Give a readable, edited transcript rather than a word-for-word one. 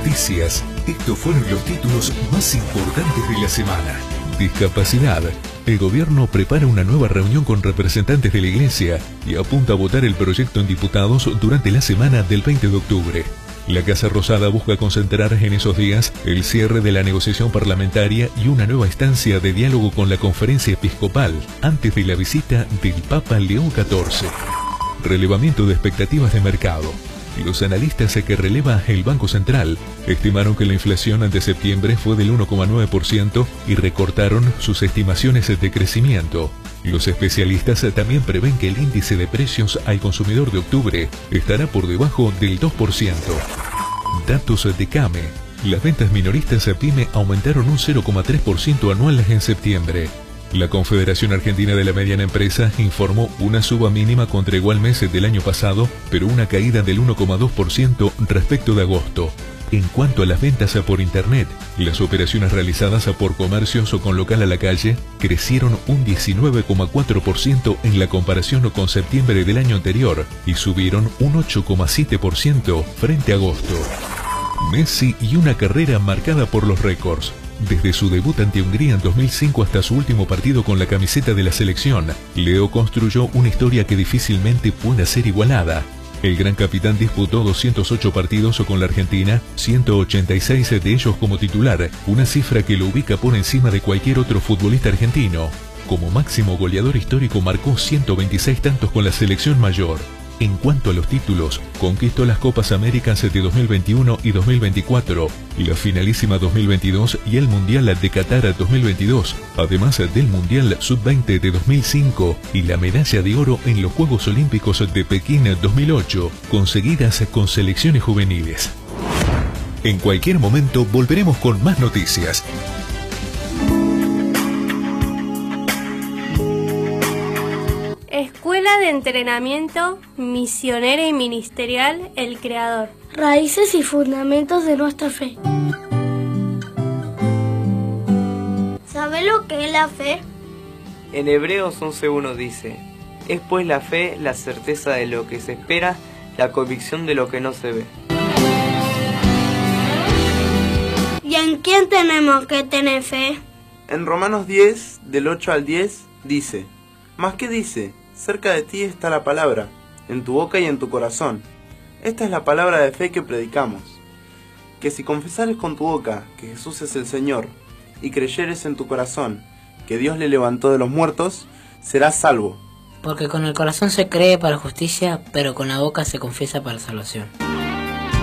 noticias. Estos fueron los títulos más importantes de la semana. Discapacidad. El gobierno prepara una nueva reunión con representantes de la Iglesia y apunta a votar el proyecto en diputados durante la semana del 20 de octubre. La Casa Rosada busca concentrar en esos días el cierre de la negociación parlamentaria y una nueva instancia de diálogo con la Conferencia Episcopal antes de la visita del Papa León XIV. Relevamiento de expectativas de mercado. Los analistas que releva el Banco Central estimaron que la inflación ante septiembre fue del 1,9% y recortaron sus estimaciones de crecimiento. Los especialistas también prevén que el índice de precios al consumidor de octubre estará por debajo del 2%. Datos de CAME. Las ventas minoristas a PYME aumentaron un 0,3% anual en septiembre. La Confederación Argentina de la Mediana Empresa informó una suba mínima contra igual mes del año pasado, pero una caída del 1,2% respecto de agosto. En cuanto a las ventas por Internet, las operaciones realizadas por comercios o con local a la calle crecieron un 19,4% en la comparación con septiembre del año anterior y subieron un 8,7% frente a agosto. Messi y una carrera marcada por los récords. Desde su debut ante Hungría en 2005 hasta su último partido con la camiseta de la selección, Leo construyó una historia que difícilmente pueda ser igualada. El gran capitán disputó 208 partidos con la Argentina, 186 de ellos como titular, una cifra que lo ubica por encima de cualquier otro futbolista argentino. Como máximo goleador histórico marcó 126 tantos con la selección mayor. En cuanto a los títulos, conquistó las Copas Américas de 2021 y 2024, la finalísima 2022 y el Mundial de Qatar 2022, además del Mundial Sub-20 de 2005 y la medalla de oro en los Juegos Olímpicos de Pekín 2008, conseguidas con selecciones juveniles. En cualquier momento volveremos con más noticias. Escuela de Entrenamiento Misionera y Ministerial El Creador. Raíces y fundamentos de nuestra fe. ¿Sabe lo que es la fe? En Hebreos 11:1 dice: es pues la fe la certeza de lo que se espera, la convicción de lo que no se ve. ¿Y en quién tenemos que tener fe? En Romanos 10, del 8 al 10, dice: ¿Mas qué dice? Cerca de ti está la palabra, en tu boca y en tu corazón. Esta es la palabra de fe que predicamos. Que si confesares con tu boca que Jesús es el Señor, y creyeres en tu corazón que Dios le levantó de los muertos, serás salvo. Porque con el corazón se cree para justicia, pero con la boca se confiesa para salvación.